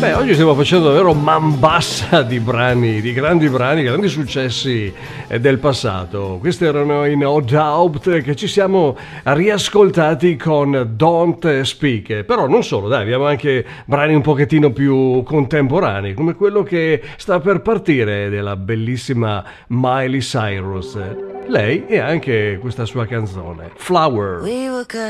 Beh, oggi stiamo facendo davvero man bassa di brani, di grandi brani, grandi successi del passato. Questi erano i No Doubt che ci siamo riascoltati con Don't Speak. Però non solo, dai, abbiamo anche brani un pochettino più contemporanei, come quello che sta per partire della bellissima Miley Cyrus. Lei e anche questa sua canzone, Flower.